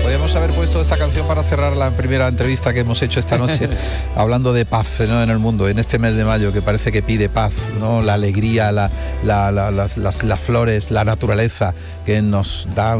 Podríamos haber puesto esta canción para cerrar la primera entrevista que hemos hecho esta noche, hablando de paz, ¿no?, en el mundo, en este mes de mayo, que parece que pide paz, ¿no? La alegría, las flores, la naturaleza, que nos da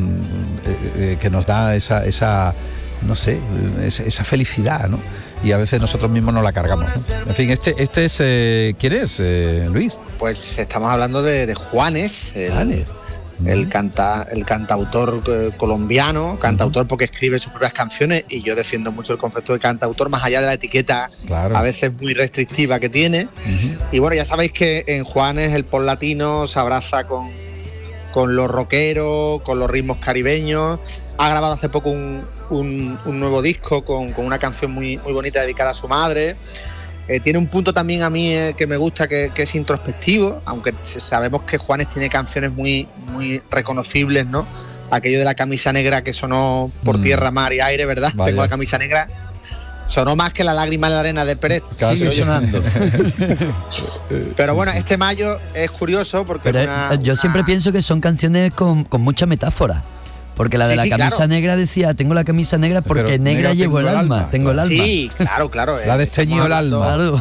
esa no sé, esa felicidad, ¿no? Y a veces nosotros mismos no la cargamos, ¿no? En fin, este es ¿quién es, Luis? Pues estamos hablando de Juanes, el cantautor colombiano, cantautor porque escribe sus propias canciones, y yo defiendo mucho el concepto de cantautor, más allá de la etiqueta a veces muy restrictiva que tiene. Y bueno, ya sabéis que en Juanes el pop latino se abraza con los rockeros, con los ritmos caribeños. Ha grabado hace poco un nuevo disco con una canción muy, muy bonita dedicada a su madre. Tiene un punto también a mí que me gusta, que es introspectivo, aunque sabemos que Juanes tiene canciones muy, muy reconocibles, ¿no? Aquello de la camisa negra que sonó por tierra, mar y aire, ¿verdad? Vaya. Tengo la camisa negra. Sonó más que la lágrima en la arena de Pérez. Sigue sonando. Pero bueno, este mayo es curioso porque yo siempre pienso que son canciones con mucha metáfora. Porque la de la camisa negra decía, tengo la camisa negra porque pero negra llevo el alma, tengo el alma. Sí, claro. La desteñido el alma. Claro.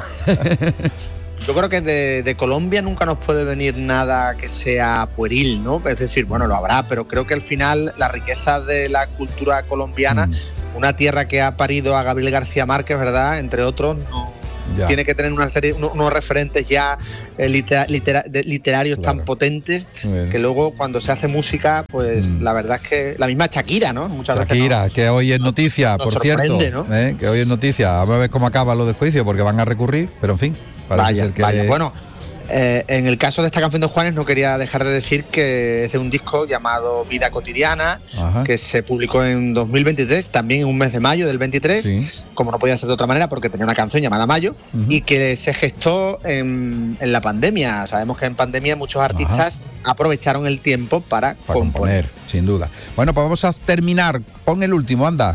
Yo creo que de Colombia nunca nos puede venir nada que sea pueril, ¿no? Es decir, bueno, lo habrá, pero creo que al final la riqueza de la cultura colombiana, una tierra que ha parido a Gabriel García Márquez, ¿verdad?, entre otros, tiene que tener una serie, unos referentes ya literarios tan potentes, que luego cuando se hace música, pues la verdad es que la misma Shakira, ¿no? Muchas Shakira, que hoy es noticia, por cierto, ¿no? Que hoy es noticia. Vamos a ver cómo acaba lo del juicio, porque van a recurrir, pero en fin, parece ser que... Vaya. Bueno, en el caso de esta canción de Juanes, no quería dejar de decir que es de un disco llamado Vida Cotidiana, que se publicó en 2023, también en un mes de mayo del 23, como no podía ser de otra manera porque tenía una canción llamada Mayo, y que se gestó en la pandemia. Sabemos que en pandemia muchos artistas aprovecharon el tiempo para componer. Sin duda. Bueno, pues vamos a terminar. Pon el último, anda.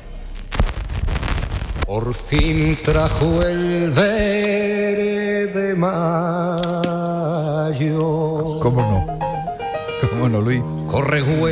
Por fin trajo el verde mayo. ¿Cómo no? ¿Cómo no, Luis? Corre